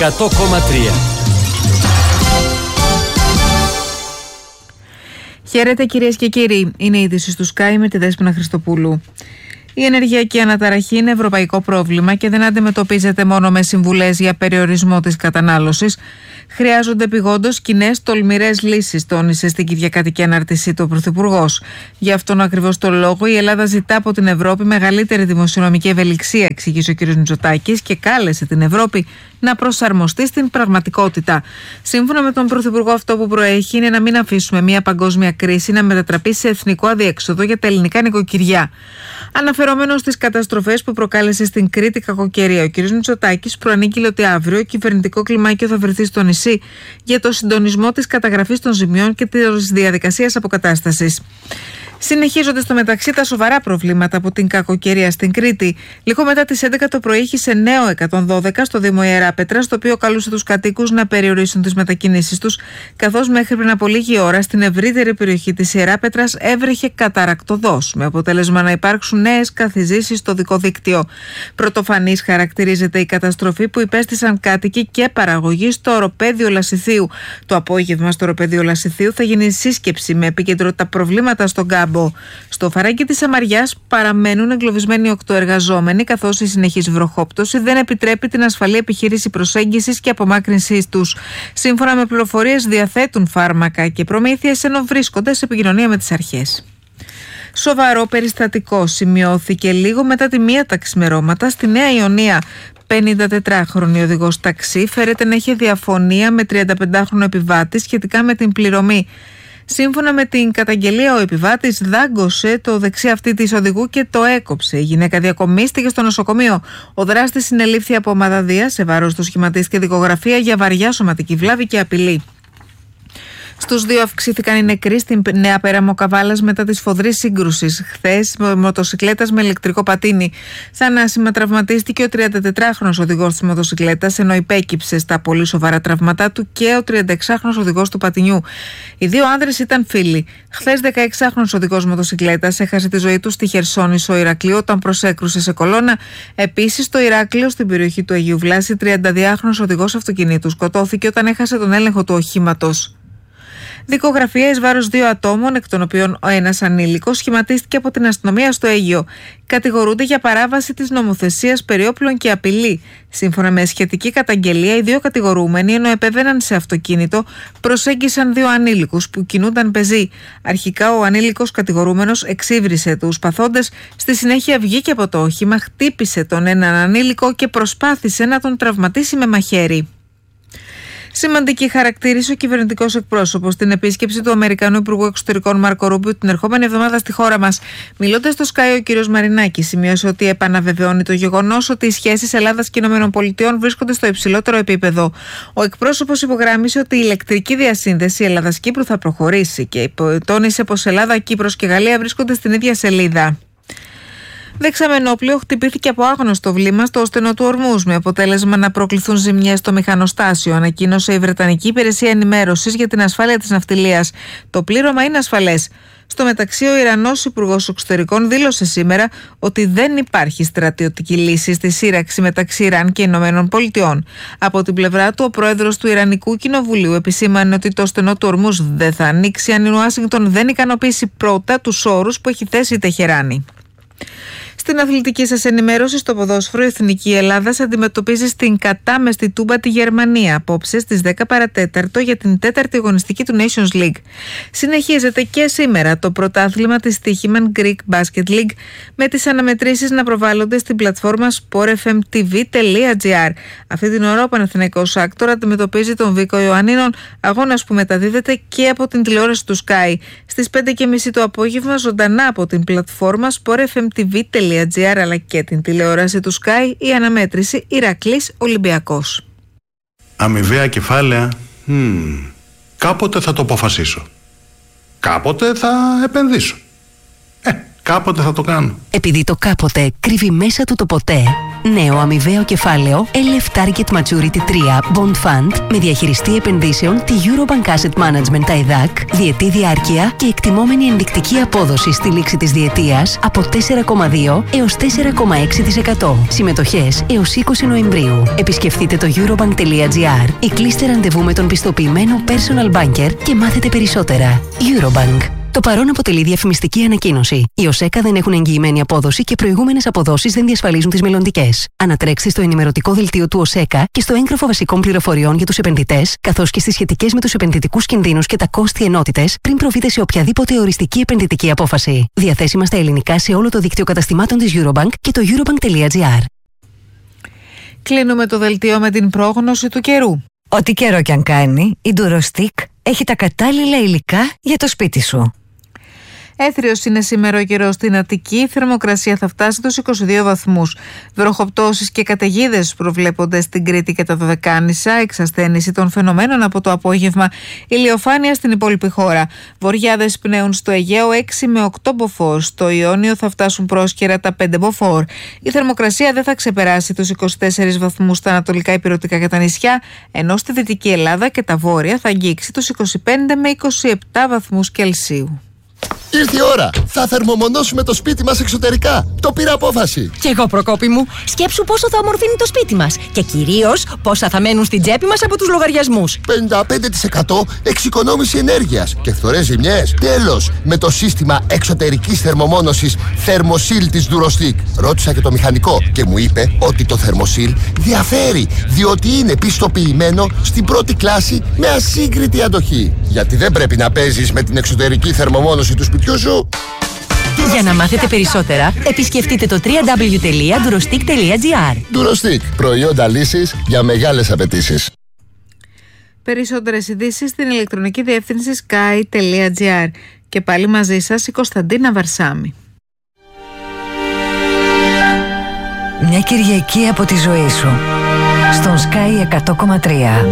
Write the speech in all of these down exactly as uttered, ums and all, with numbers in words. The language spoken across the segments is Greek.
εκατό κόμμα τρία. Χαίρετε κυρίες και κύριοι, είναι η είδηση του Sky με τη Δέσποινα Χριστοπούλου. Η ενεργειακή αναταραχή είναι ευρωπαϊκό πρόβλημα και δεν αντιμετωπίζεται μόνο με συμβουλές για περιορισμό της κατανάλωσης. Χρειάζονται επειγόντως κοινές τολμηρές λύσεις, τόνισε στην Κυριακάτικη ανάρτησή του ο Πρωθυπουργός. Γι' αυτόν ακριβώς τον λόγο η Ελλάδα ζητά από την Ευρώπη μεγαλύτερη δημοσιονομική ευελιξία, εξηγήσε ο κ. Μητσοτάκης, και κάλεσε την Ευρώπη να προσαρμοστεί στην πραγματικότητα. Σύμφωνα με τον Πρωθυπουργό, αυτό που προέχει είναι να μην αφήσουμε μια παγκόσμια κρίση να μετατραπεί σε εθνικό αδιέξοδο για τα ελληνικά νοικοκυριά. Αναφερόμενο στις καταστροφές που προκάλεσε στην Κρήτη κακοκαιρία, ο κ. Μητσοτάκης προανήγγειλε ότι αύριο κυβερνητικό κλιμάκιο θα βρεθεί στο νησί για το συντονισμό της καταγραφής των ζημιών και της διαδικασίας αποκατάστασης. Συνεχίζονται στο μεταξύ τα σοβαρά προβλήματα από την κακοκαιρία στην Κρήτη. Λίγο μετά τις έντεκα το πρωί είχε νέο εκατόν δώδεκα στο Δήμο Ιεράπετρας, το οποίο καλούσε τους κατοίκους να περιορίσουν τις μετακινήσεις τους, καθώς μέχρι πριν από λίγη ώρα στην ευρύτερη περιοχή της Ιεράπετρας έβρεχε καταρακτοδός, με αποτέλεσμα να υπάρξουν νέες καθιζήσεις στο δικό δίκτυο. Πρωτοφανής χαρακτηρίζεται η καταστροφή που υπέστησαν κάτοικοι και παραγωγοί στο οροπέδιο Λασιθίου. Το απόγευμα στο οροπέδιο Λασιθίου θα γίνει σύσκεψη με επικεντρότητα προβλήματα στον κάμπο. Στο φαράγγι της Σαμαριάς παραμένουν εγκλωβισμένοι οκτώ εργαζόμενοι, καθώς η συνεχής βροχόπτωση δεν επιτρέπει την ασφαλή επιχείρηση προσέγγισης και απομάκρυνσής τους. Σύμφωνα με πληροφορίες, διαθέτουν φάρμακα και προμήθειες ενώ βρίσκονται σε επικοινωνία με τις αρχές. Σοβαρό περιστατικό σημειώθηκε λίγο μετά τη μία τα ξημερώματα στη Νέα Ιωνία. πενηντατετράχρονη οδηγός ταξί φέρεται να είχε διαφωνία με τριανταπεντάχρονο επιβάτη σχετικά με την πληρωμή. Σύμφωνα με την καταγγελία, ο επιβάτης δάγκωσε το δεξί αυτί της οδηγού και το έκοψε. Η γυναίκα διακομίστηκε στο νοσοκομείο. Ο δράστης συνελήφθη από ομαδαδία, σε βάρος του σχηματίστηκε δικογραφία για βαριά σωματική βλάβη και απειλή. Στους δύο αυξήθηκαν οι νεκροί στην Νέα Πέραμο Καβάλας μετά τη σφοδρή σύγκρουση χθες με μοτοσικλέτας με ηλεκτρικό πατίνι. Θανάσιμα τραυματίστηκε ο τριαντατετράχρονος οδηγός της μοτοσικλέτας, ενώ υπέκυψε στα πολύ σοβαρά τραύματά του και ο τριανταεξάχρονος οδηγός του πατινιού. Οι δύο άνδρες ήταν φίλοι. Χθες, δεκαεξάχρονος οδηγός μοτοσικλέτας έχασε τη ζωή του στη Χερσόνησο Ηρακλείο όταν προσέκρουσε σε κολόνα. Επίσης, στο Ηράκλειο, στην περιοχή του Αγίου Βλάση, τριανταδυάχρονος οδηγός αυτοκινήτου σκοτώθηκε όταν έχασε τον έλεγχο του οχήματος. Δικογραφία εις βάρος δύο ατόμων, εκ των οποίων ο ένας ανήλικος, σχηματίστηκε από την αστυνομία στο Αίγυο. Κατηγορούνται για παράβαση της νομοθεσίας περί όπλων και απειλή. Σύμφωνα με σχετική καταγγελία, οι δύο κατηγορούμενοι, ενώ επέβαιναν σε αυτοκίνητο, προσέγγισαν δύο ανήλικους που κινούνταν πεζοί. Αρχικά, ο ανήλικος κατηγορούμενος εξύβρισε τους παθόντες, στη συνέχεια βγήκε από το όχημα, χτύπησε τον έναν ανήλικο και προσπάθησε να τον τραυματίσει με μαχαίρι. Σημαντική χαρακτήρισε ο κυβερνητικός εκπρόσωπος στην επίσκεψη του Αμερικανού Υπουργού Εξωτερικών Μάρκο Ρούμπιο την ερχόμενη εβδομάδα στη χώρα μας. Μιλώντας στο Sky, ο κ. Μαρινάκης σημείωσε ότι επαναβεβαιώνει το γεγονός ότι οι σχέσεις Ελλάδας και ΗΠΑ βρίσκονται στο υψηλότερο επίπεδο. Ο εκπρόσωπος υπογράμμισε ότι η ηλεκτρική διασύνδεση Ελλάδας-Κύπρου θα προχωρήσει και τόνισε πως Ελλάδα, Κύπρος και Γαλλία βρίσκονται στην ίδια σελίδα. Δεξαμενόπλιο χτυπήθηκε από άγνωστο βλήμα στο στενό του Ορμούζ, με αποτέλεσμα να προκληθούν ζημιές στο μηχανοστάσιο, ανακοίνωσε η Βρετανική Υπηρεσία Ενημέρωσης για την Ασφάλεια της Ναυτιλίας. Το πλήρωμα είναι ασφαλές. Στο μεταξύ, ο Ιρανός Υπουργός Εξωτερικών δήλωσε σήμερα ότι δεν υπάρχει στρατιωτική λύση στη σύραξη μεταξύ Ιράν και Ηνωμένων Πολιτειών. Από την πλευρά του, ο πρόεδρος του Ιρανικού Κοινοβουλίου επισήμανε ότι το στενό του Ορμούζ δεν θα ανοίξει αν η Ουάσιγκτον δεν ικανοποιήσει πρώτα τους όρους που έχει θέσει η Τεχεράνη. Στην αθλητική σας ενημέρωση, στο ποδόσφαιρο, η Εθνική Ελλάδας αντιμετωπίζει στην κατάμεστη Τούμπα τη Γερμανία απόψε στις δέκα παρατέταρτο για την τέταρτη αγωνιστική του Nations League. Συνεχίζεται και σήμερα το πρωτάθλημα της Τύχημαν Greek Basket League, με τις αναμετρήσεις να προβάλλονται στην πλατφόρμα sport f m t v dot g r. Αυτή την ώρα ο Παναθηναϊκός Άκτορ αντιμετωπίζει τον Βίκο Ιωαννίνων, αγώνας που μεταδίδεται και από την τηλεόραση του Sky. Στις πέντε και μισή το απόγευμα, ζωντανά από την πλατφόρμα sport f m t v dot g r αλλά και την τηλεόραση του Sky, η αναμέτρηση Ηρακλής Ολυμπιακός. Αμοιβαία κεφάλαια, hmm. κάποτε θα το αποφασίσω. Κάποτε θα επενδύσω. Ε, κάποτε θα το κάνω. Επειδή το κάποτε κρύβει μέσα του το ποτέ. Νέο αμοιβαίο κεφάλαιο ελ εφ Target Maturity τρία Bond Fund με διαχειριστή επενδύσεων τη Eurobank Asset Management τα ΕΔΑΚ, διετή διάρκεια και εκτιμόμενη ενδεικτική απόδοση στη λήξη της διετίας από τέσσερα κόμμα δύο έως τέσσερα κόμμα έξι τοις εκατό. Συμμετοχές έως είκοσι Νοεμβρίου. Επισκεφτείτε το eurobank.gr ή κλείστε ραντεβού με τον πιστοποιημένο personal banker και μάθετε περισσότερα. Eurobank. Το παρόν αποτελεί διαφημιστική ανακοίνωση. Οι ΟΣΕΚΑ δεν έχουν εγγυημένη απόδοση και προηγούμενες αποδόσεις δεν διασφαλίζουν τις μελλοντικές. Ανατρέξτε στο ενημερωτικό δελτίο του ΟΣΕΚΑ και στο έγγραφο βασικών πληροφοριών για τους επενδυτές, καθώς και στις σχετικές με τους επενδυτικούς κινδύνους και τα κόστη ενότητες, πριν προβείτε σε οποιαδήποτε οριστική επενδυτική απόφαση. Διαθέσιμα στα ελληνικά σε όλο το δίκτυο καταστημάτων της Eurobank και το eurobank.gr. Κλείνουμε το δελτίο με την πρόγνωση του καιρού. Ό,τι καιρό κι αν κάνει, η Durostic έχει τα κατάλληλα υλικά για το σπίτι σου. Έθριος είναι σήμερα ο καιρός στην Αττική. Η θερμοκρασία θα φτάσει τους είκοσι δύο βαθμούς. Βροχοπτώσεις και καταιγίδες προβλέπονται στην Κρήτη και τα Δωδεκάνησα. Εξασθένηση των φαινομένων από το απόγευμα. Ηλιοφάνεια στην υπόλοιπη χώρα. Βοριάδες πνέουν στο Αιγαίο έξι με οκτώ μποφόρ. Στο Ιόνιο θα φτάσουν πρόσκαιρα τα πέντε μποφόρ. Η θερμοκρασία δεν θα ξεπεράσει τους είκοσι τέσσερις βαθμούς στα ανατολικά ηπειρωτικά και τα νησιά, ενώ στη Δυτική Ελλάδα και τα βόρεια θα αγγίξει τους είκοσι πέντε με είκοσι επτά βαθμούς Κελσίου. Ήρθε η ώρα! Θα θερμομονώσουμε το σπίτι μας εξωτερικά. Το πήρα απόφαση. Κι εγώ, Προκόπη μου. Σκέψου πόσο θα ομορφύνει το σπίτι μας. Και κυρίως πόσα θα μένουν στην τσέπη μας από τους λογαριασμούς. πενήντα πέντε τοις εκατό εξοικονόμηση ενέργειας και φθορές ζημιές. Τέλος! Με το σύστημα εξωτερικής θερμομόνωσης Thermosil της Durostic. Ρώτησα και το μηχανικό και μου είπε ότι το Thermosil διαφέρει, διότι είναι πιστοποιημένο στην πρώτη κλάση με ασύγκριτη αντοχή. Γιατί δεν πρέπει να παίζεις με την εξωτερική θερμομόνωση του σπιτιού σου. Για να μάθετε περισσότερα, επισκεφτείτε το double-u double-u double-u τελεία durostic τελεία gr. Durostic. Προϊόντα λύσης για μεγάλες απαιτήσεις. Περισσότερες ειδήσεις στην ηλεκτρονική διεύθυνση sky τελεία gr. Και πάλι μαζί σας η Κωνσταντίνα Βαρσάμη. Μια Κυριακή από τη ζωή σου στον Sky εκατό κόμμα τρία.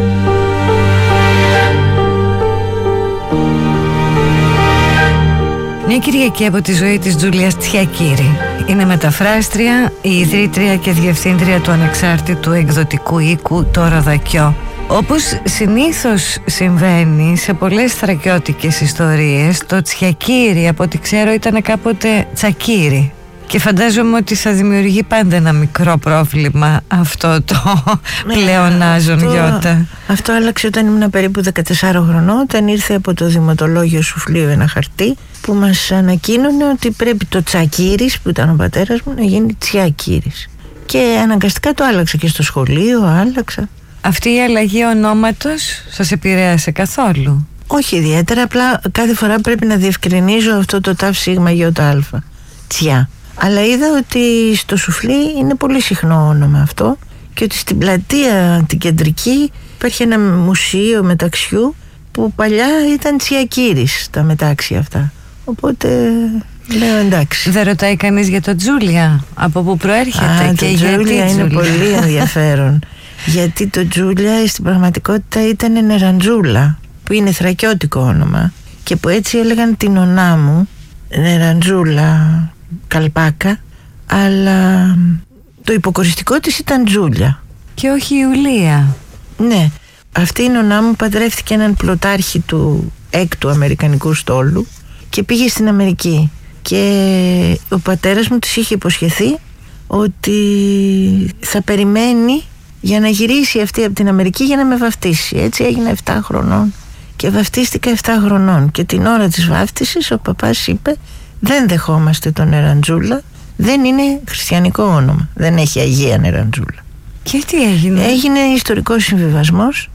Μια Κυριακή από τη ζωή της Τζούλιας Τσιακίρη. Είναι μεταφράστρια, η ιδρύτρια και διευθύντρια του ανεξάρτητου εκδοτικού οίκου Το Ροδακιό. Όπως συνήθως συμβαίνει σε πολλές θρακιώτικες ιστορίες, το Τσιακίρι από ό,τι ξέρω ήταν κάποτε Τσακίρι. Και φαντάζομαι ότι θα δημιουργεί πάντα ένα μικρό πρόβλημα αυτό το ναι, πλεονάζον γιώτα. Αυτό άλλαξε όταν ήμουν περίπου δεκατεσσάρων χρονών, όταν ήρθε από το Δημοτολόγιο Σουφλίου ένα χαρτί που μας ανακοίνωνε ότι πρέπει το Τσακίρις, που ήταν ο πατέρας μου, να γίνει Τσιακίρις. Και αναγκαστικά το άλλαξα και στο σχολείο, άλλαξα. Αυτή η αλλαγή ονόματος σας επηρέασε καθόλου? Όχι ιδιαίτερα, απλά κάθε φορά πρέπει να διευκρινίζω αυτό το ταφ σίγμα γιώτα αλφα. Τσιά. Αλλά είδα ότι στο Σουφλί είναι πολύ συχνό όνομα αυτό και ότι στην πλατεία την κεντρική υπάρχει ένα μουσείο μεταξιού που παλιά ήταν Τσιακίρις τα μετάξια αυτά. Οπότε λέω εντάξει. Δεν ρωτάει κανείς για το Τζούλια, από πού προέρχεται? Α, και το γιατί Τζούλια είναι Τζούλια? πολύ ενδιαφέρον. Γιατί το Τζούλια στην πραγματικότητα ήταν Νεραντζούλα, που είναι θρακιώτικο όνομα και που έτσι έλεγαν την ονά μου, Νεραντζούλα Καλπάκα, αλλά το υποκοριστικό της ήταν Τζούλια και όχι Ιουλία. Ναι, αυτή η νονά μου παντρεύτηκε έναν πλωτάρχη του έκτου Αμερικανικού στόλου και πήγε στην Αμερική και ο πατέρας μου της είχε υποσχεθεί ότι θα περιμένει για να γυρίσει αυτή από την Αμερική για να με βαφτίσει. Έτσι έγινα επτά χρονών και βαφτίστηκα επτά χρονών και την ώρα της βάφτισης ο παπάς είπε: δεν δεχόμαστε τον Νεραντζούλα, δεν είναι χριστιανικό όνομα, δεν έχει Αγία Νεραντζούλα. Και τι έγινε? Έγινε ιστορικός συμβιβασμός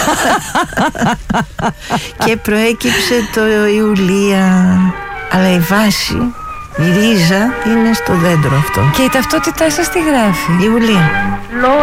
και προέκυψε το Ιουλία. Αλλά η βάση, η ρίζα είναι στο δέντρο αυτό. Και η ταυτότητά σας τι γράφει? Ιουλία.